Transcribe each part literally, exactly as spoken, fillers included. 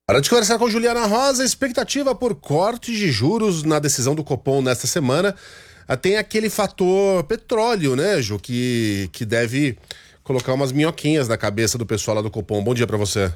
Hora de conversar com Juliana Rosa. Expectativa por cortes de juros na decisão do Copom nesta semana. Tem aquele fator petróleo, né, Ju, que, que deve colocar umas minhoquinhas na cabeça do pessoal lá do Copom. Bom dia pra você.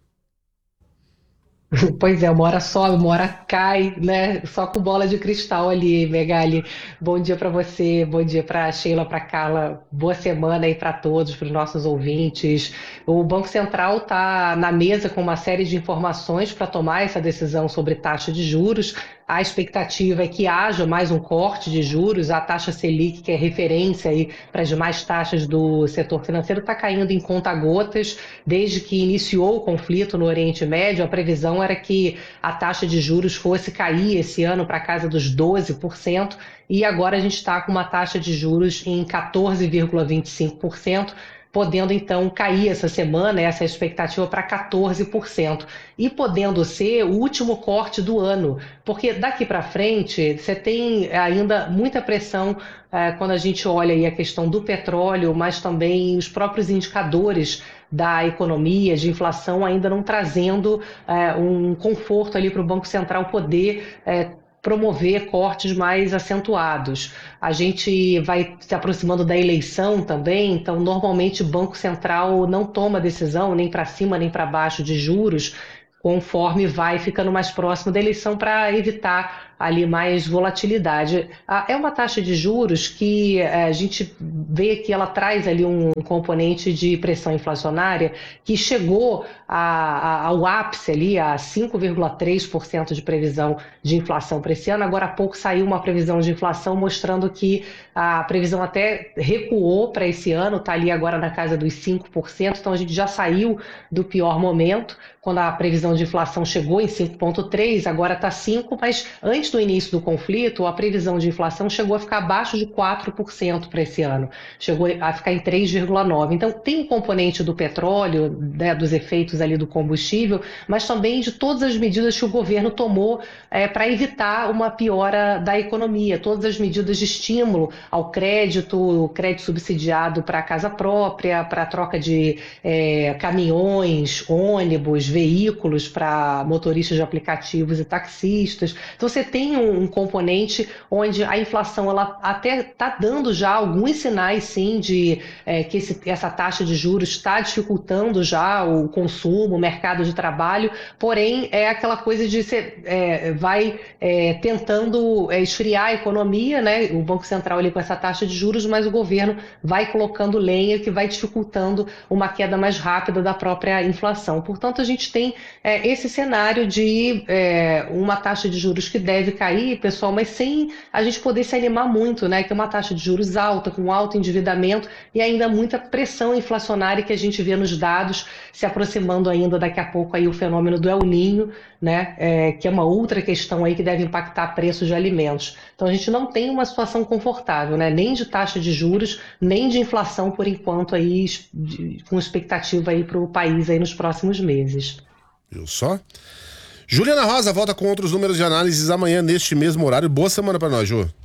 Pois é, uma hora sobe, uma hora cai, né? Só com bola de cristal ali, Megali. Bom dia para você, bom dia para Sheila, para Carla. Boa semana aí para todos, para os nossos ouvintes. O Banco Central está na mesa com uma série de informações para tomar essa decisão sobre taxa de juros. A expectativa é que haja mais um corte de juros. A taxa Selic, que é referência aí para as demais taxas do setor financeiro, está caindo em conta-gotas. Desde que iniciou o conflito no Oriente Médio, a previsão era que a taxa de juros fosse cair esse ano para casa dos doze por cento, e agora a gente está com uma taxa de juros em quatorze vírgula vinte e cinco por cento, podendo então cair essa semana, essa é a expectativa, para quatorze por cento, e podendo ser o último corte do ano, porque daqui para frente você tem ainda muita pressão eh, quando a gente olha aí a questão do petróleo, mas também os próprios indicadores da economia, de inflação, ainda não trazendo eh, um conforto ali para o Banco Central poder eh, promover cortes mais acentuados. A gente vai se aproximando da eleição também, então normalmente o Banco Central não toma decisão nem para cima nem para baixo de juros, conforme vai ficando mais próximo da eleição, para evitar ali mais volatilidade. É uma taxa de juros que a gente vê que ela traz ali um componente de pressão inflacionária que chegou a, a, ao ápice ali, a cinco vírgula três por cento de previsão de inflação para esse ano. Agora há pouco saiu uma previsão de inflação mostrando que a previsão até recuou para esse ano, está ali agora na casa dos cinco por cento, então a gente já saiu do pior momento, quando a previsão de inflação chegou em cinco vírgula três, agora está cinco, mas antes do início do conflito, a previsão de inflação chegou a ficar abaixo de quatro por cento para esse ano, chegou a ficar em três vírgula nove por cento. Então tem um componente do petróleo, né, dos efeitos ali do combustível, mas também de todas as medidas que o governo tomou é, para evitar uma piora da economia, todas as medidas de estímulo ao crédito, crédito subsidiado para a casa própria, para a troca de é, caminhões, ônibus, veículos para motoristas de aplicativos e taxistas. Então você tem um, um componente onde a inflação ela até está dando já alguns sinais, sim, de é, que esse, essa taxa de juros está dificultando já o consumo, o mercado de trabalho, porém é aquela coisa de você é, vai é, tentando é, esfriar a economia, né? O Banco Central ali com essa taxa de juros, mas o governo vai colocando lenha que vai dificultando uma queda mais rápida da própria inflação. Portanto, a gente tem é, esse cenário de é, uma taxa de juros que deve cair, pessoal, mas sem a gente poder se animar muito, né? Que é uma taxa de juros alta, com alto endividamento e ainda muita pressão inflacionária que a gente vê nos dados, se aproximando ainda daqui a pouco aí o fenômeno do El Niño, né? É, que é uma outra questão aí que deve impactar preços de alimentos. Então a gente não tem uma situação confortável, né? Nem de taxa de juros, nem de inflação por enquanto aí, com expectativa aí para o país aí nos próximos meses. Viu só? Juliana Rosa volta com outros números de análises amanhã neste mesmo horário. Boa semana para nós, Ju.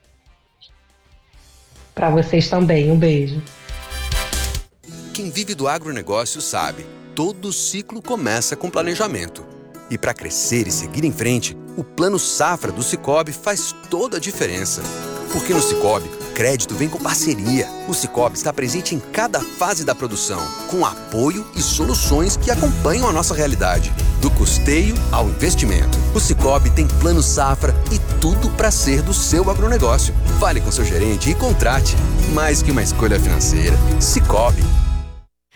Para vocês também, um beijo. Quem vive do agronegócio sabe, todo ciclo começa com planejamento. E para crescer e seguir em frente, o Plano Safra do Sicoob faz toda a diferença. Porque no Sicoob, crédito vem com parceria. O Sicoob está presente em cada fase da produção, com apoio e soluções que acompanham a nossa realidade. Do custeio ao investimento. O Sicoob tem Plano Safra e tudo para ser do seu agronegócio. Fale com seu gerente e contrate. Mais que uma escolha financeira, Sicoob.